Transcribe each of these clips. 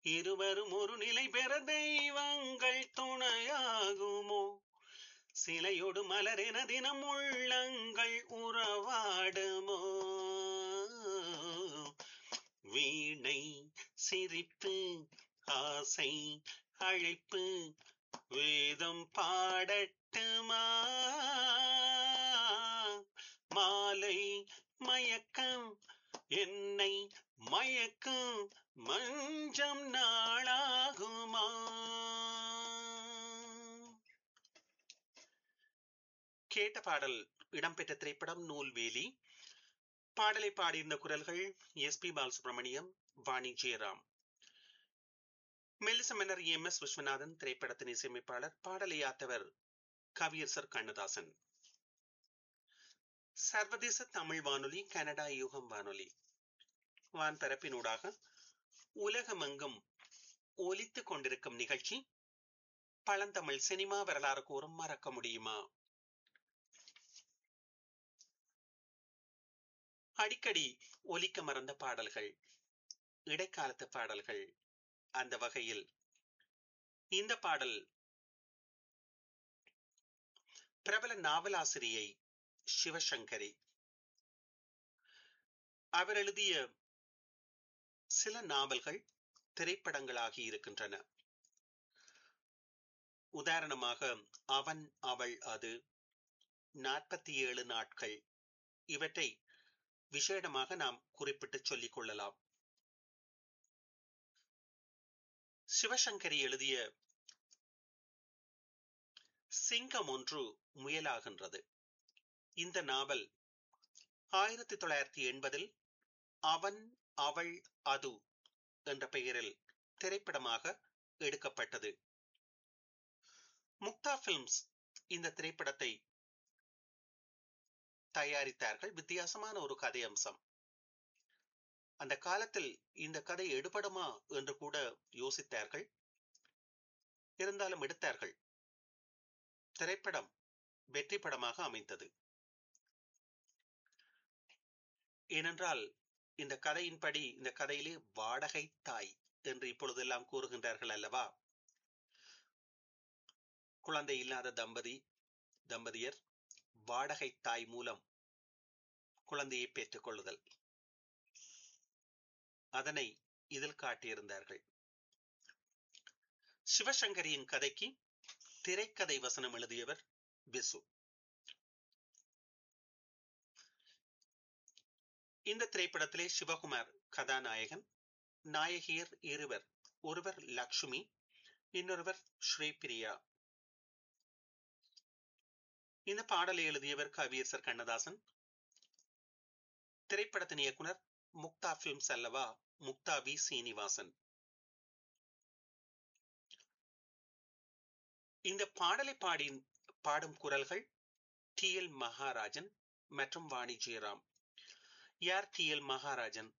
இருவரும் ஒரு நிலை பெற தெய்வங்கள் துணையாகுமோ? சிலையொடு மலரென தினம் உள்ளங்கள் உறவாடுமோ? வீணை சிரிப்பு ஆசை அழைப்பு வேதம் பாடட்டுமா? மாலை மயக்கம் என்னை மயக்கும் மஞ்சம் நாளாகுமா? கேட்ட பாடல் இடம்பெற்ற திரைப்படம் நூல்வேலி. பாடலை பாடியிருந்த குரல்கள் எஸ் பி பாலசுப்ரமணியம், வாணி ஜெயராம். மெல்லிச மன்னர் எம் எஸ் விஸ்வநாதன் திரைப்படத்தின் இசையமைப்பாளர். பாடலை யாத்தவர் கவியரசர் கண்ணதாசன். சர்வதேச தமிழ் வானொலி, கனடா யுகம் வானொலி வான்பரப்பினூடாக உலகமெங்கும் ஒலித்துக் கொண்டிருக்கும் நிகழ்ச்சி பழந்தமிழ் சினிமா வரலாறு கூறும் மறக்க முடியுமா? அடிக்கடி ஒலிக்க மறந்த பாடல்கள், இடைக்காலத்து பாடல்கள். அந்த வகையில் இந்த பாடல் பிரபல நாவலாசிரியை சிவசங்கரி அவர் எழுதிய சில நாவல்கள் திரைப்படங்களாகி இருக்கின்றன. உதாரணமாக அவன் அவள் அது, 47 நாட்கள், இவற்றை விசேடமாக நாம் குறிப்பிட்டு சொல்லிக் கொள்ளலாம். சிவசங்கரி எழுதிய சிங்கம் ஒன்று முயலாகின்றது இந்த நாவல் 1980 அவன் அவள் அது என்ற பெயரில் திரைப்படமாக எடுக்கப்பட்டது. முக்தா பிலிம்ஸ் இந்த திரைப்படத்தை தயாரித்தார்கள். வித்தியாசமான ஒரு கதை அம்சம். அந்த காலத்தில் இந்த கதை எடுபடுமா என்று கூட யோசித்தார்கள். இருந்தாலும் எடுத்தார்கள். திரைப்படம் வெற்றி படமாக அமைந்தது. ஏனென்றால் இந்த கதையின்படி, இந்த கதையிலே வாடகை தாய் என்று இப்பொழுதெல்லாம் கூறுகின்றார்கள் அல்லவா? குழந்தை இல்லாத தம்பதியர் வாடகை தாய் மூலம் குழந்தையை பெற்றுக் கொள்ளுதல், அதனை இதில் காட்டியிருந்தார்கள். சிவசங்கரியின் கதைக்கு திரைக்கதை வசனம் எழுதியவர் விசு. இந்த திரைப்படத்திலே சிவகுமார் கதாநாயகன். நாயகியர் இருவர். ஒருவர் லக்ஷ்மி, இன்னொருவர் ஸ்ரீபிரியா. இந்த பாடலை எழுதியவர் கவியரசர் கண்ணதாசன். திரைப்படத்தின் இயக்குனர் முக்தா பிலிம்ஸ் அல்லவா, முக்தா வி சீனிவாசன். இந்த பாடலை பாடும் குரல்கள் டி எல் மகாராஜன் மற்றும் வாணி ஜெயராம். யார் டி எல் மகாராஜன்?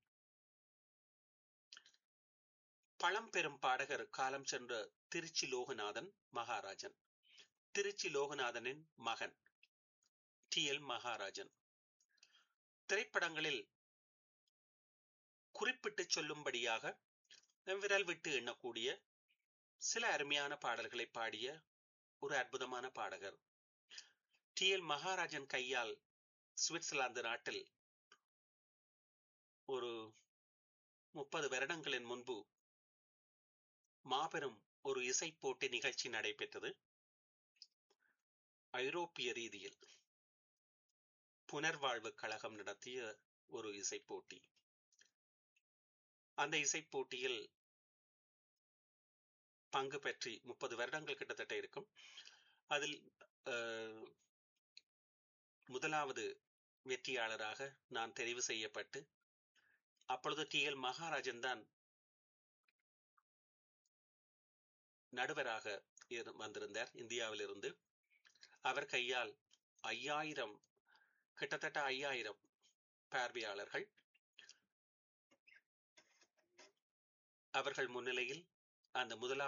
பழம்பெரும் பாடகர், காலம் சென்ற திருச்சி லோகநாதன் மகாராஜன். திருச்சி லோகநாதனின் மகன் டி எல் மகாராஜன். திரைப்படங்களில் குறிப்பிட்டு சொல்லும்படியாக விரல் விட்டு எண்ணக்கூடிய சில அருமையான பாடல்களை பாடிய ஒரு அற்புதமான பாடகர். டி எல் மகாராஜன் கையால் சுவிட்சர்லாந்து நாட்டில் ஒரு 30 வருடங்களின் முன்பு மாபெரும் ஒரு இசை போட்டி நிகழ்ச்சி நடைபெற்றது. ஐரோப்பிய ரீதியில் புனர்வாழ்வு கழகம் நடத்திய ஒரு இசை போட்டி. அந்த இசை போட்டியில் பங்கு பெற்றி 30 வருடங்கள் கிட்டத்தட்ட இருக்கும். அதில் முதலாவது வெற்றியாளராக நான் தெரிவு செய்யப்பட்டு, அப்பொழுது டி எல் மகாராஜன் தான் நடுவராக வந்திருந்தார் இந்தியாவில் இருந்து. அவர் கையால் 5000, கிட்டத்தட்ட 5000 பார்வையாளர்கள் அவர்கள் முன்னிலையில் அந்த முதலாவது